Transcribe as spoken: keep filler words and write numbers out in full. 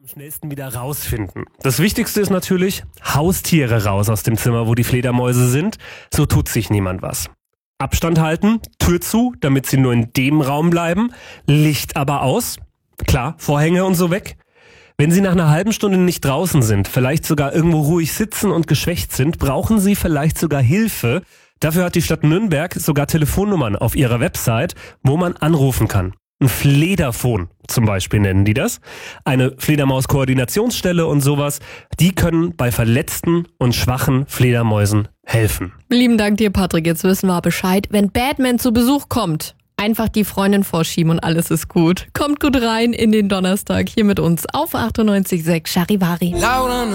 Am schnellsten wieder rausfinden. Das Wichtigste ist natürlich, Haustiere raus aus dem Zimmer, wo die Fledermäuse sind. So tut sich niemand was. Abstand halten, Tür zu, damit sie nur in dem Raum bleiben. Licht aber aus. Klar, Vorhänge und so weg. Wenn Sie nach einer halben Stunde nicht draußen sind, vielleicht sogar irgendwo ruhig sitzen und geschwächt sind, brauchen Sie vielleicht sogar Hilfe. Dafür hat die Stadt Nürnberg sogar Telefonnummern auf ihrer Website, wo man anrufen kann. Ein Flederphon zum Beispiel nennen die das. Eine Fledermaus-Koordinationsstelle und sowas. Die können bei verletzten und schwachen Fledermäusen helfen. Lieben Dank dir, Patrick. Jetzt wissen wir Bescheid. Wenn Batman zu Besuch kommt, einfach die Freundin vorschieben und alles ist gut. Kommt gut rein in den Donnerstag hier mit uns auf achtundneunzig Komma sechs Charivari.